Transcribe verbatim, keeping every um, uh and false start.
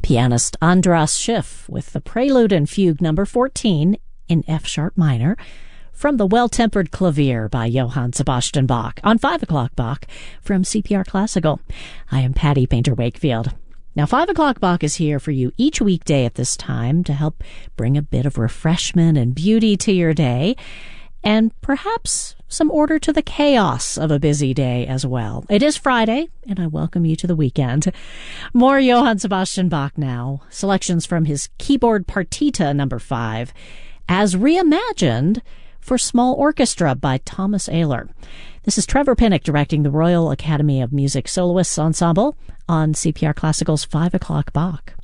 Pianist Andras Schiff with the Prelude and Fugue number fourteen in F-sharp minor from the Well-Tempered Clavier by Johann Sebastian Bach on five o'clock Bach from C P R Classical. I am Patty Painter Wakefield. Now, five o'clock Bach is here for you each weekday at this time to help bring a bit of refreshment and beauty to your day, and perhaps some order to the chaos of a busy day as well. It is Friday, and I welcome you to the weekend. More Johann Sebastian Bach now. Selections from his Keyboard Partita number five, as reimagined for small orchestra by Thomas Ahler. This is Trevor Pinnock directing the Royal Academy of Music Soloists Ensemble on C P R Classical's five o'clock Bach.